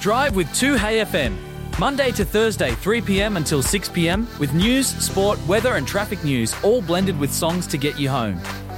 Drive with 2Hey FM. Monday to Thursday, 3pm until 6pm with news, sport, weather and traffic news all blended with songs to get you home.